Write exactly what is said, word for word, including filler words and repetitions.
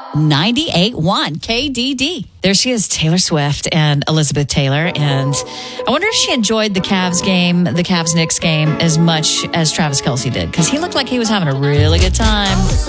ninety-eight point one K D D. There she is, Taylor Swift and Elizabeth Taylor. And I wonder if she enjoyed the Cavs game, the Cavs-Knicks game, as much as Travis Kelce did. Because he looked like he was having a really good time.